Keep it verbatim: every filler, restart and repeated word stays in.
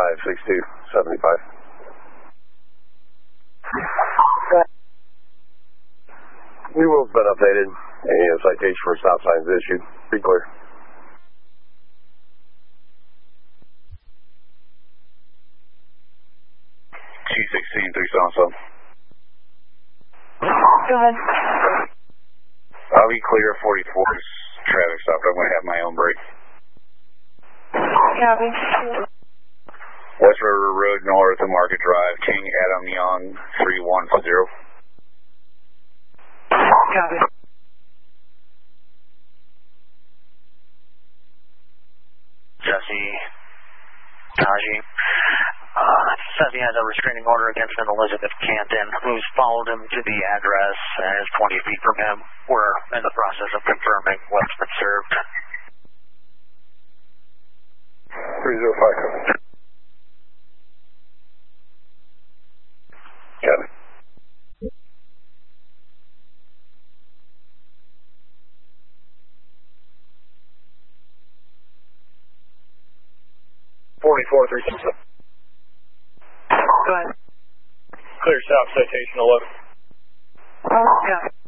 five six two seven five. We will have been updated. A citation for stop signs issued. Be clear. T sixteen three seven seven. Go ahead. I'll be clear forty-four's traffic stop. I'm going to have my own break. Copy. West River Road North of Market Drive, King Adam Young, three one zero. Copy. Jesse Taji uh, says he has a restraining order against an Elizabeth Canton who's followed him to the address and is twenty feet from him. We're in the process of confirming what's been served. three zero five. Got it. forty-four three six seven. Go ahead. Clear south, citation eleven. Oh, yeah.